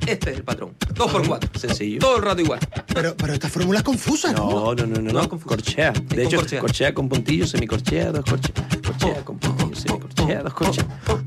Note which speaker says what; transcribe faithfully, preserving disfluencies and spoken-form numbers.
Speaker 1: Este es el patrón. Dos por cuatro.
Speaker 2: Sencillo.
Speaker 1: Todo el rato igual.
Speaker 3: Pero, pero esta fórmula es confusa, ¿no?
Speaker 2: No, no, no, no,
Speaker 1: No
Speaker 2: no.
Speaker 1: es confuso.
Speaker 2: Corchea. De
Speaker 1: Es
Speaker 2: hecho,
Speaker 1: con corchea.
Speaker 2: corchea con puntillo, semicorchea, dos corcheas. Corchea con puntillo, semicorchea, dos corcheas.